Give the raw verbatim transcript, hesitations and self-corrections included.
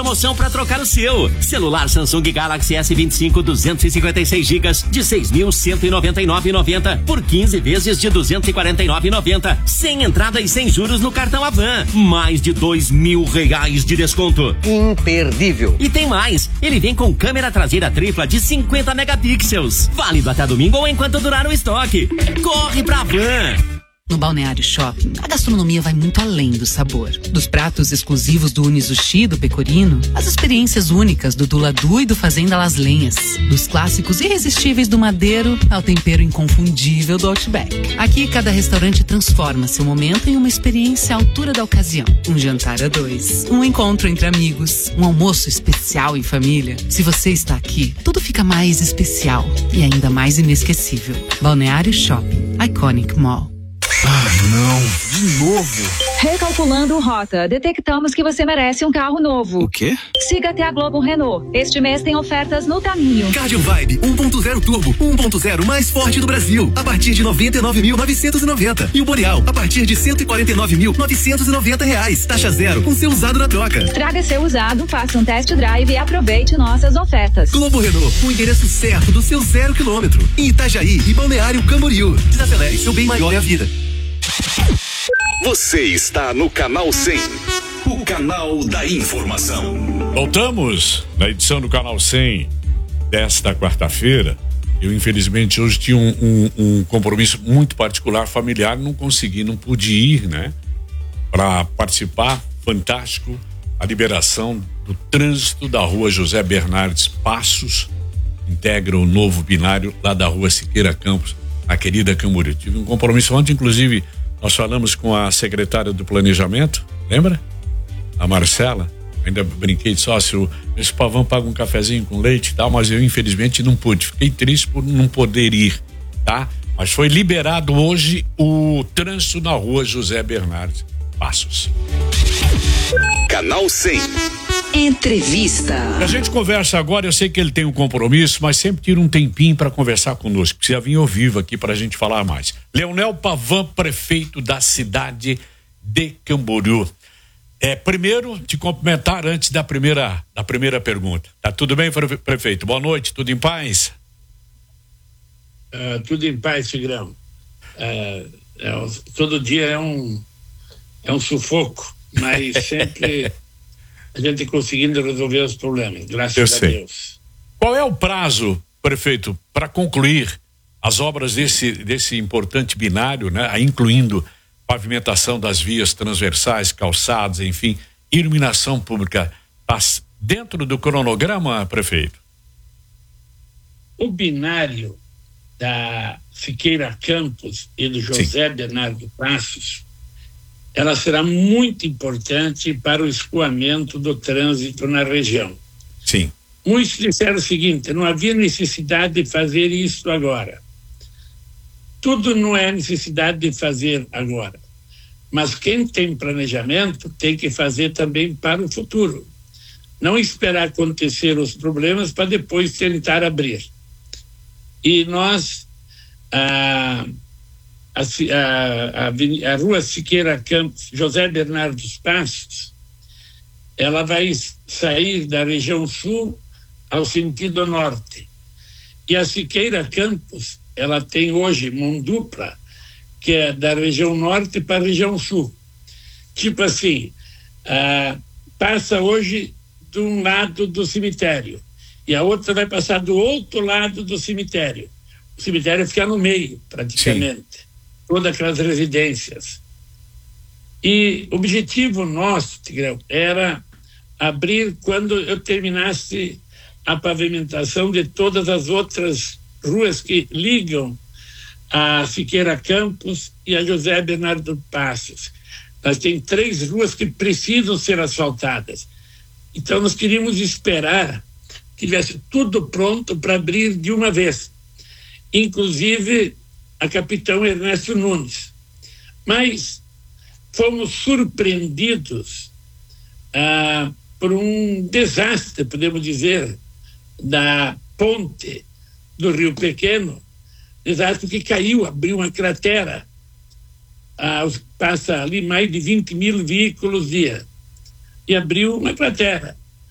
promoção para trocar o seu. Celular Samsung Galaxy S vinte e cinco duzentos e cinquenta e seis gigas de seis mil cento e noventa e nove reais e noventa centavos por quinze vezes de duzentos e quarenta e nove reais e noventa centavos, sem entrada e sem juros no cartão Avan. Mais de dois mil reais de desconto. Imperdível. E tem mais, ele vem com câmera traseira tripla de cinquenta megapixels. Válido até domingo ou enquanto durar o estoque. Corre pra Van. No Balneário Shopping, a gastronomia vai muito além do sabor. Dos pratos exclusivos do Unizushi e do Pecorino, as experiências únicas do Duladu e do Fazenda Las Lenhas. Dos clássicos irresistíveis do Madeiro ao tempero inconfundível do Outback. Aqui, cada restaurante transforma seu momento em uma experiência à altura da ocasião. Um jantar a dois, um encontro entre amigos, um almoço especial em família. Se você está aqui, tudo fica mais especial e ainda mais inesquecível. Balneário Shopping, Iconic Mall. Ah, não. De novo. Recalculando rota, detectamos que você merece um carro novo. O quê? Siga até a Globo Renault. Este mês tem ofertas no caminho. Cardio Vibe um ponto zero Turbo, um ponto zero mais forte do Brasil, a partir de noventa e nove mil novecentos e noventa. E o Boreal, a partir de cento e quarenta e nove mil novecentos e noventa reais. Taxa zero, com seu usado na troca. Traga seu usado, faça um test drive e aproveite nossas ofertas. Globo Renault, o endereço certo do seu zero quilômetro. Em Itajaí e Balneário Camboriú. Desacelere, seu bem maior é a vida. Você está no Canal cem, o canal da informação. Voltamos na edição do Canal cem desta quarta-feira. Eu, infelizmente, hoje tinha um, um, um compromisso muito particular familiar, não consegui, não pude ir, né? Para participar. Fantástico a liberação do trânsito da rua José Bernardes Passos, integra o novo binário lá da rua Siqueira Campos, a querida Camboriú. Tive um compromisso ontem, inclusive, nós falamos com a secretária do Planejamento, lembra? A Marcela. Ainda brinquei de sócio, esse pavão paga um cafezinho com leite e tal, mas eu infelizmente não pude. Fiquei triste por não poder ir, tá? Mas foi liberado hoje o trânsito na rua José Bernardes Passos. Canal cem. Entrevista. A gente conversa agora, eu sei que ele tem um compromisso, mas sempre tira um tempinho para conversar conosco. Precisa vir ao vivo aqui para a gente falar mais. Leonel Pavan, prefeito da cidade de Camboriú. É, primeiro, te cumprimentar antes da primeira, da primeira pergunta. Tá tudo bem, prefeito? Boa noite, tudo em paz? Uh, tudo em paz, Tigrão. Uh, é, todo dia é um, é um sufoco, mas sempre a gente conseguindo resolver os problemas, graças Eu a sei. Deus. Qual é o prazo, prefeito, para concluir as obras desse, desse importante binário, né? Incluindo pavimentação das vias transversais, calçadas, enfim, iluminação pública. Está dentro do cronograma, prefeito? O binário da Siqueira Campos e do José Sim. Bernardo Passos, ela será muito importante para o escoamento do trânsito na região. Sim. Muitos disseram o seguinte: não havia necessidade de fazer isso agora. Tudo não é necessidade de fazer agora, mas quem tem planejamento tem que fazer também para o futuro. Não esperar acontecer os problemas para depois tentar abrir. E nós, a, a, a, a, a rua Siqueira Campos, José Bernardo Passos, ela vai sair da região sul ao sentido norte. E a Siqueira Campos, ela tem hoje mão dupla, que é da região norte para a região sul. Tipo assim, ah, passa hoje de um lado do cemitério e a outra vai passar do outro lado do cemitério. O cemitério fica no meio, praticamente. Sim. Todas aquelas residências. E o objetivo nosso, Tigrão, era abrir quando eu terminasse a pavimentação de todas as outras ruas que ligam a Siqueira Campos e a José Bernardo Passos. Nós temos três ruas que precisam ser asfaltadas. Então nós queríamos esperar que tivesse tudo pronto para abrir de uma vez, inclusive a Capitão Ernesto Nunes. Mas fomos surpreendidos ah, por um desastre, podemos dizer, da ponte do Rio Pequeno, desastre que caiu, abriu uma cratera. Ah, passa ali mais de vinte mil veículos dia. E abriu uma cratera.